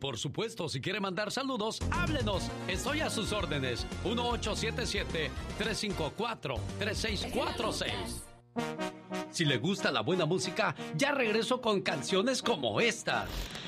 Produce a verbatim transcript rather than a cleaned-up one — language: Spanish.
por supuesto, si quiere mandar saludos, háblenos. Estoy a sus órdenes. uno ocho siete siete, tres cinco cuatro, tres seis cuatro seis. Si le gusta la buena música, ya regreso con canciones como esta.